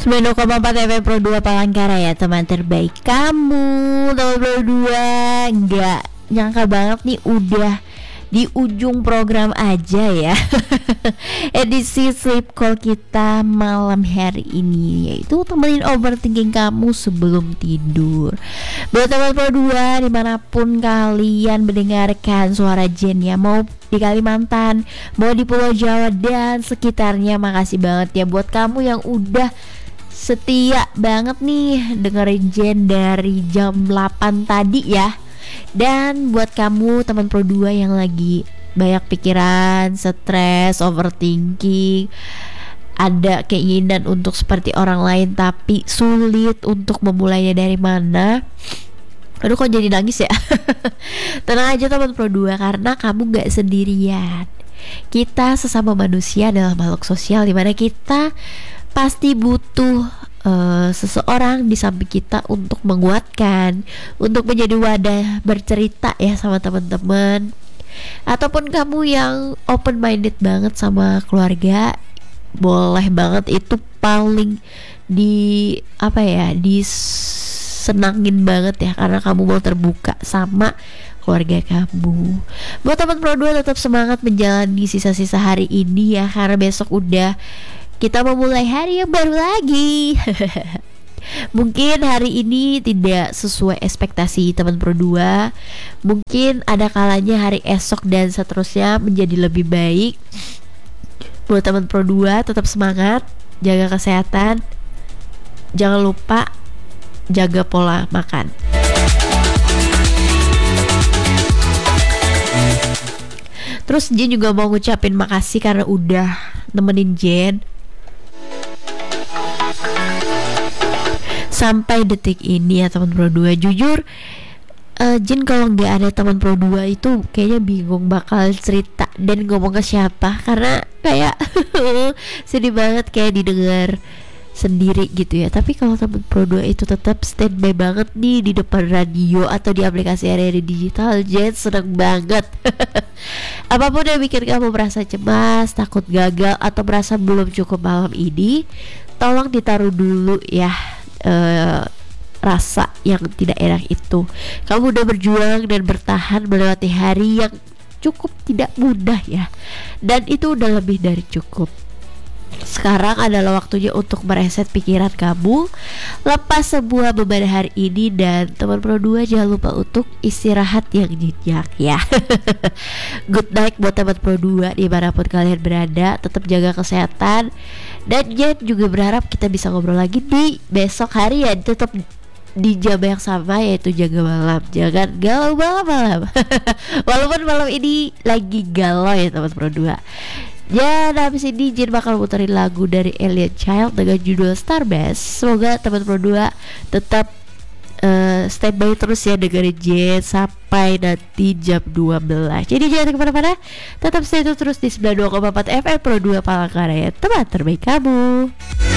92,4 FM Pro 2 Palangkaraya, teman terbaik kamu. Teman Pro 2, nggak nyangka banget nih udah di ujung program aja ya. Edisi sleep call kita malam hari ini, yaitu temenin overthinking kamu sebelum tidur. Buat teman Pro 2 dimanapun kalian mendengarkan suara Jen ya, mau di Kalimantan, mau di Pulau Jawa dan sekitarnya, makasih banget ya buat kamu yang udah setia banget nih dengerin Jen dari jam 8 tadi ya. Dan buat kamu teman Pro 2 yang lagi banyak pikiran, stres, overthinking, ada keinginan untuk seperti orang lain tapi sulit untuk memulainya dari mana. Aduh, kok jadi nangis ya. Tenang aja teman Pro 2, karena kamu gak sendirian. Kita sesama manusia adalah makhluk sosial, dimana kita pasti butuh seseorang di samping kita untuk menguatkan, untuk menjadi wadah bercerita ya sama teman-teman. Ataupun kamu yang open minded banget sama keluarga, boleh banget, itu paling disenangin banget ya, karena kamu mau terbuka sama keluarga kamu. Buat teman Pro 2, tetap semangat menjalani sisa-sisa hari ini ya, karena besok udah kita memulai hari yang baru lagi. Mungkin hari ini tidak sesuai ekspektasi teman Pro 2. Mungkin ada kalanya hari esok dan seterusnya menjadi lebih baik. Buat teman Pro 2, tetap semangat, jaga kesehatan. Jangan lupa jaga pola makan. Terus Jen juga mau ngucapin makasih karena udah nemenin Jen sampai detik ini ya teman Pro 2. Jujur Jen kalau nggak ada teman Pro 2 itu kayaknya bingung bakal cerita dan ngomong ke siapa, karena kayak sedih banget kayak didengar sendiri gitu ya. Tapi kalau teman Pro 2 itu tetap standby banget nih di depan radio atau di aplikasi RRI digital, Jen seneng banget. Apapun yang bikin kamu merasa cemas, takut gagal, atau merasa belum cukup malam ini, tolong ditaruh dulu ya rasa yang tidak enak itu. Kamu udah berjuang dan bertahan melewati hari yang cukup tidak mudah ya, dan itu udah lebih dari cukup. Sekarang adalah waktunya untuk mereset pikiran kamu, lepas sebuah beban hari ini, dan teman Pro 2 jangan lupa untuk istirahat yang nyenyak ya. Good night buat teman Pro 2 dimanapun kalian berada, tetap jaga kesehatan. Dan Jen juga berharap kita bisa ngobrol lagi di besok hari ya, tetap di jam yang sama, yaitu jaga malam. Jangan galau malam-malam. Walaupun malam ini lagi galau ya teman Pro 2. Ya, dan habis ini Jen bakal muterin lagu dari Alien Child dengan judul Starbase. Semoga teman Pro 2 tetap standby terus ya dengerin Jen sampai nanti jam 12. Jadi jangan kemana-mana, tetap stay tune terus di 92,4 FM Pro 2 Palangkaraya, teman terbaik kamu.